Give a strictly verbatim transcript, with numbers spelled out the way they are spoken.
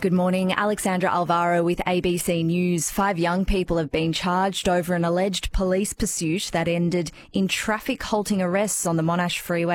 Good morning. Alexandra Alvaro with A B C News. Five young people have been charged over an alleged police pursuit that ended in traffic halting arrests on the Monash Freeway